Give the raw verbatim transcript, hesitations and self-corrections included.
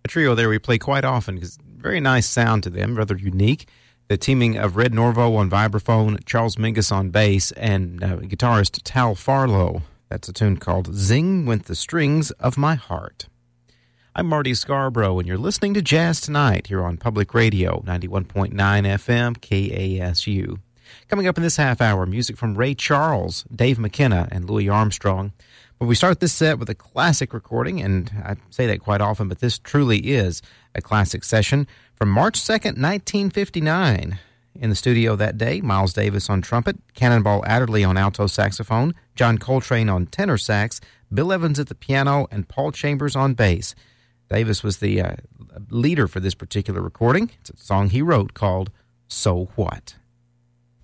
trio there we play quite often because very nice sound to them, rather unique. The teaming of Red Norvo on vibraphone, Charles Mingus on bass, and uh, guitarist Tal Farlow. That's a tune called Zing with the Strings of My Heart. I'm Marty Scarborough, and you're listening to Jazz Tonight here on Public Radio, ninety-one point nine F M, K A S U. Coming up in this half hour, music from Ray Charles, Dave McKenna, and Louis Armstrong. But we start this set with a classic recording, and I say that quite often, but this truly is a classic session from March second, nineteen fifty-nine. In the studio that day, Miles Davis on trumpet, Cannonball Adderley on alto saxophone, John Coltrane on tenor sax, Bill Evans at the piano, and Paul Chambers on bass. Davis was the uh, leader for this particular recording. It's a song he wrote called So What?